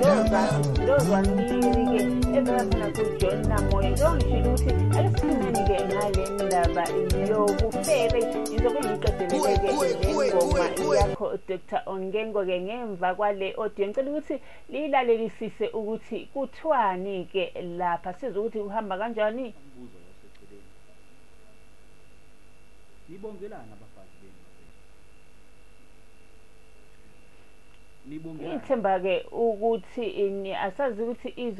ndozwa ngiri-ke evela khona kuJohn Namoyo ngishilo ukuthi ake sikhulumeni-ke ngale ndaba yobufebe izobe ngiyiqedelele-ke ngengoma yakho Dr. Ongengo-ke ngemva kwale audio ngicela ukuthi liyilalelisise ukuthi kuthiwani-ke lapha sizwe ukuthi kuhamba kanjani. Nibongelana abafazi benu nibongelana ithemba-ke ukuthi asazi ukuthi